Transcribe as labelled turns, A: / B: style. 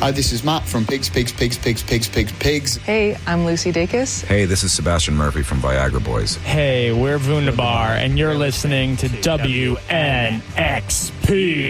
A: Hi, this is Matt from Pigs.
B: Hey, I'm Lucy Dacus.
C: Hey, this is Sebastian Murphy from Viagra Boys.
D: Hey, we're Wunderbar, and you're listening to WNXP.